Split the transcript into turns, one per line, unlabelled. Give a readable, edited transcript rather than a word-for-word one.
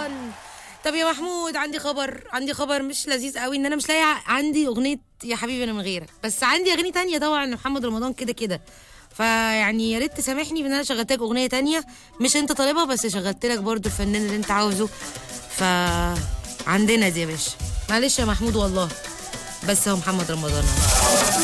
رمضان. طب يا محمود، عندي خبر مش لذيذ قوي، ان انا مش لاقي عندي اغنيه يا حبيبي انا من غيرك، بس عندي اغاني تانية طبعا محمد رمضان كده كده. فيعني يا ريت تسامحني بان انا شغلت لك اغنيه تانية مش انت طالبها، بس شغلت لك برضو الفنان اللي انت عاوزه. عندنا دي يا باشا، معلش يا محمود والله، بس هو محمد رمضان اهو.